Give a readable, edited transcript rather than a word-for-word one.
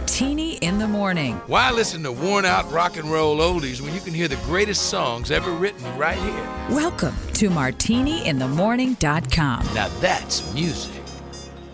Martini in the Morning. Why listen to worn-out rock and roll oldies when you can hear the greatest songs ever written right here? Welcome to MartiniInTheMorning.com. Now that's music.